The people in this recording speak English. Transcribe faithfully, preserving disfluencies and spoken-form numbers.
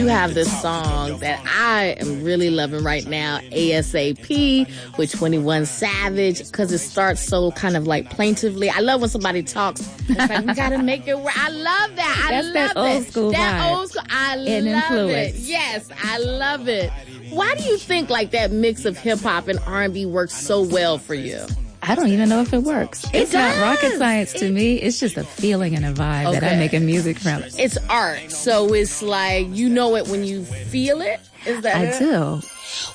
you have this song that I am really loving right now, A S A P with twenty-one Savage, because it starts so kind of like plaintively. I love when somebody talks. It's like, we got to make it work. I love that. I That's love that old it. school That vibe. old school. I And love influence. it. Yes, I love it. Why do you think like that mix of hip hop and R and B works so well for you? I don't even know if it works. It's not does. rocket science to me. It's just a feeling and a vibe that Okay. I'm making music from. It's art, so it's like you know it when you feel it. Is that I it? do.